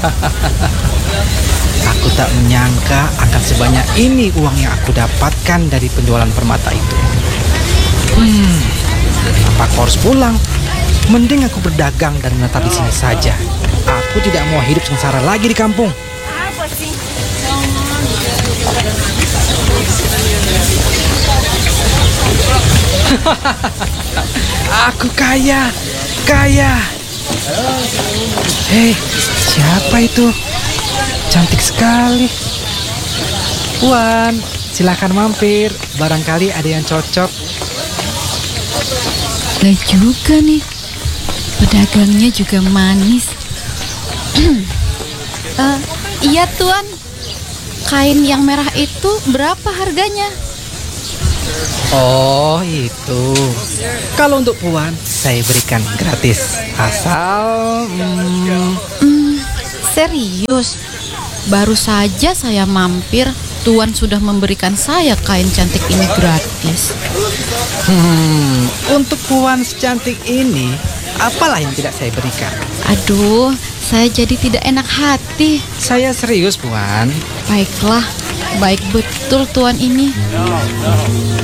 Aku tak menyangka akan sebanyak ini uang yang aku dapatkan dari penjualan permata itu. Apa aku harus pulang? Mending aku berdagang dan menetap di sini saja. Aku tidak mau hidup sengsara lagi di kampung. Aku kaya, kaya. Hei, siapa itu? Cantik sekali. Wan, silakan mampir. Barangkali ada yang cocok. Lah juga nih, pedagangnya juga manis. Iya tuan, kain yang merah itu berapa harganya? Oh, itu. Kalau untuk Puan, saya berikan gratis. Asal Serius, baru saja saya mampir, tuan sudah memberikan saya kain cantik ini gratis. untuk Puan secantik ini, apalah yang tidak saya berikan? Aduh, saya jadi tidak enak hati. Saya serius, Puan. Baiklah, baik betul tuan ini.